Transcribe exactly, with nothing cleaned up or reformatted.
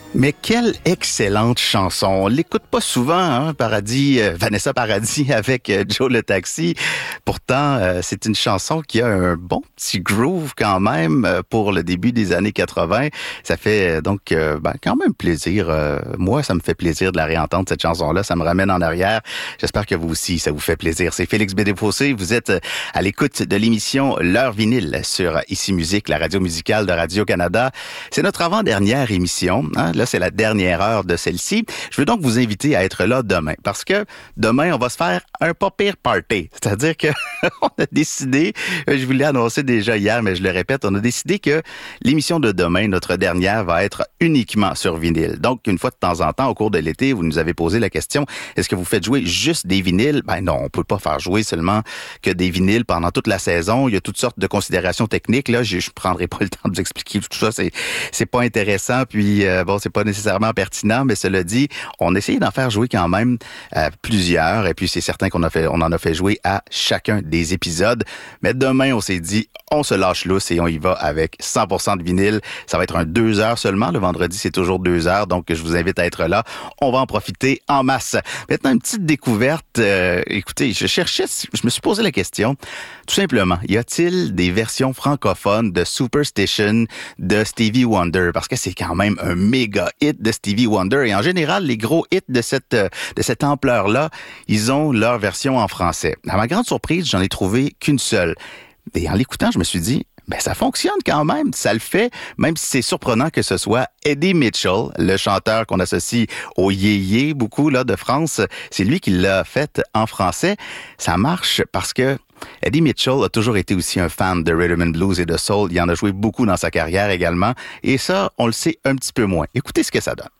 Mais quelle excellente chanson. On l'écoute pas souvent, hein, Paradis, euh, Vanessa Paradis avec euh, Joe le Taxi. Pourtant, euh, c'est une chanson qui a un bon petit groove quand même euh, pour le début des années quatre-vingts. Ça fait euh, donc euh, ben, quand même plaisir. Euh, moi, ça me fait plaisir de la réentendre, cette chanson-là. Ça me ramène en arrière. J'espère que vous aussi, ça vous fait plaisir. C'est Félix Bédé-Fossé. Vous êtes à l'écoute de l'émission L'heure vinyle sur Ici Musique, la radio musicale de Radio-Canada. C'est notre avant-dernière émission, hein. Là, c'est la dernière heure de celle-ci. Je veux donc vous inviter à être là demain, parce que demain, on va se faire un pas pire party. C'est-à-dire que on a décidé, je vous l'ai annoncé déjà hier, mais je le répète, on a décidé que l'émission de demain, notre dernière, va être uniquement sur vinyle. Donc, une fois de temps en temps, au cours de l'été, vous nous avez posé la question, est-ce que vous faites jouer juste des vinyles? Ben non, on peut pas faire jouer seulement que des vinyles pendant toute la saison. Il y a toutes sortes de considérations techniques. Là, je, je prendrai pas le temps de vous expliquer tout ça. C'est, c'est pas intéressant. Puis, euh, bon, c'est pas nécessairement pertinent, mais cela dit, on essaye d'en faire jouer quand même euh, plusieurs. Et puis, c'est certain qu'on a fait, on en a fait jouer à chacun des épisodes. Mais demain, on s'est dit, on se lâche lousse et on y va avec cent pour cent de vinyle. Ça va être un deux heures seulement. Le vendredi, c'est toujours deux heures. Donc, je vous invite à être là. On va en profiter en masse. Maintenant, une petite découverte. Euh, écoutez, je cherchais, je me suis posé la question. Tout simplement, y a-t-il des versions francophones de Superstition de Stevie Wonder? Parce que c'est quand même un méga hit de Stevie Wonder. Et en général, les gros hits de cette, de cette ampleur-là, ils ont leur version en français. À ma grande surprise, j'en ai trouvé qu'une seule. Et en l'écoutant, je me suis dit, ben ça fonctionne quand même, ça le fait, même si c'est surprenant que ce soit Eddie Mitchell, le chanteur qu'on associe au yéyé beaucoup là de France, c'est lui qui l'a fait en français. Ça marche parce que Eddie Mitchell a toujours été aussi un fan de rhythm and blues et de soul. Il en a joué beaucoup dans sa carrière également, et ça, on le sait un petit peu moins. Écoutez ce que ça donne.